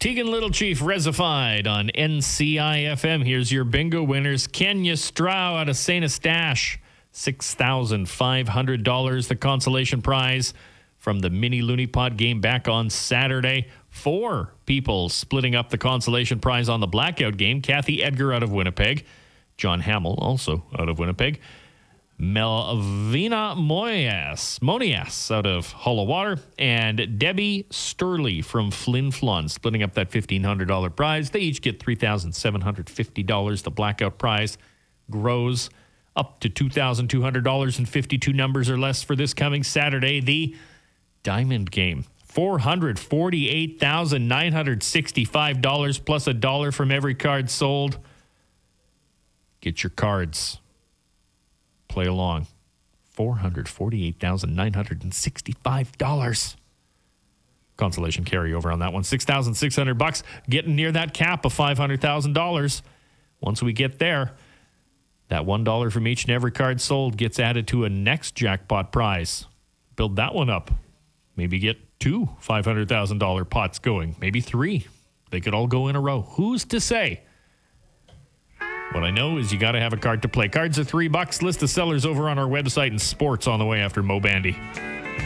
Tegan Little Chief Resified on NCIFM. Here's your bingo winners. Kenya Strau out of St. Eustache, $6,500. The consolation prize from the Mini Looney Pod game back on Saturday. 4 people splitting up the consolation prize on the blackout game. Kathy Edgar out of Winnipeg. John Hamill, also out of Winnipeg. Melvina Monias out of Hollow Water, and Debbie Sturley from Flin Flon, splitting up that $1,500 prize. They each get $3,750. The blackout prize grows up to $2,200 and 52 numbers or less for this coming Saturday. The Diamond Game, $448,965 plus $1 from every card sold. Get your cards. Play along. $448,965. Consolation carryover on that one. $6,600. Getting near that cap of $500,000. Once we get there, that $1 from each and every card sold gets added to a next jackpot prize. Build that one up. Maybe get 2 $500,000 pots going. Maybe 3. They could all go in a row. Who's to say? What I know is you got to have a card to play. Cards are $3. List of sellers over on our website, and sports on the way after Mo Bandy.